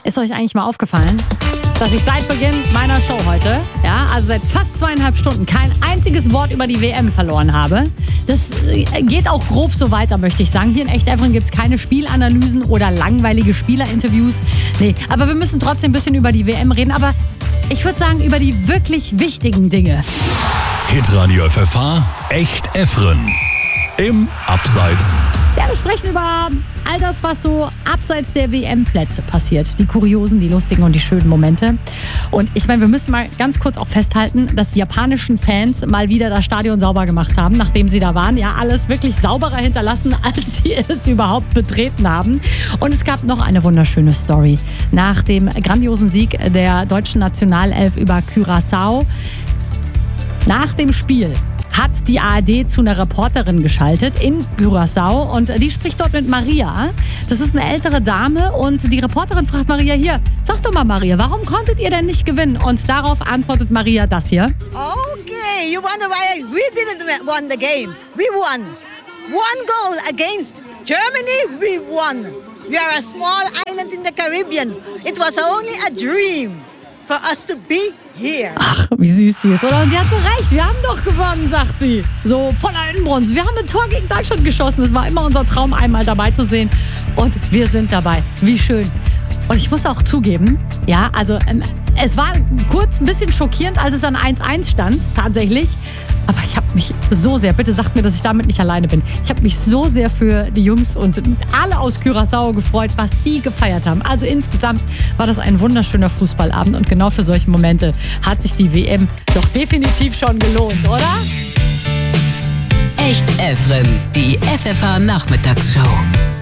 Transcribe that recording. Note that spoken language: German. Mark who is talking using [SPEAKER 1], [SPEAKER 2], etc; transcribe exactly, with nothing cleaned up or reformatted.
[SPEAKER 1] Ist euch eigentlich mal aufgefallen, dass ich seit Beginn meiner Show heute, ja, also seit fast zweieinhalb Stunden, kein einziges Wort über die W M verloren habe? Das geht auch grob so weiter, möchte ich sagen. Hier in Echt Efren gibt es keine Spielanalysen oder langweilige Spielerinterviews. Nee, aber wir müssen trotzdem ein bisschen über die W M reden. Aber ich würde sagen, über die wirklich wichtigen Dinge.
[SPEAKER 2] Hitradio F F H, Echt Efren. Im Abseits.
[SPEAKER 1] Ja, wir sprechen über all das, was so abseits der W M-Plätze passiert. Die kuriosen, die lustigen und die schönen Momente. Und ich meine, wir müssen mal ganz kurz auch festhalten, dass die japanischen Fans mal wieder das Stadion sauber gemacht haben, nachdem sie da waren. Ja, alles wirklich sauberer hinterlassen, als sie es überhaupt betreten haben. Und es gab noch eine wunderschöne Story. Nach dem grandiosen Sieg der deutschen Nationalelf über Curaçao, nach dem Spiel hat die A R D zu einer Reporterin geschaltet in Curaçao und die spricht dort mit Maria. Das ist eine ältere Dame und die Reporterin fragt Maria, hier, sag doch mal Maria, warum konntet ihr denn nicht gewinnen? Und darauf antwortet Maria das hier.
[SPEAKER 3] Okay, you wonder why we didn't win the game. We won. One goal against Germany, we won. We are a small island in the Caribbean. It was only a dream for us to be here.
[SPEAKER 1] Ach, wie süß sie ist, oder? Und sie hat so recht, wir haben doch gewonnen, sagt sie. So voller Inbrunst. Wir haben ein Tor gegen Deutschland geschossen. Es war immer unser Traum, einmal dabei zu sehen. Und wir sind dabei. Wie schön. Und ich muss auch zugeben, ja, also ähm, es war kurz ein bisschen schockierend, als es dann eins eins stand, tatsächlich. Aber ich habe mich so sehr, bitte sagt mir, dass ich damit nicht alleine bin. Ich habe mich so sehr für die Jungs und alle aus Curaçao gefreut, was die gefeiert haben. Also insgesamt war das ein wunderschöner Fußballabend und genau für solche Momente hat sich die W M doch definitiv schon gelohnt, oder?
[SPEAKER 4] Echt Efren, die F F H Nachmittagsshow.